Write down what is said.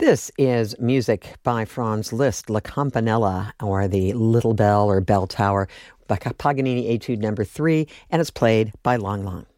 This is music by Franz Liszt, La Campanella, or the Little Bell or Bell Tower, by Paganini Etude Number 3, and it's played by Lang Lang.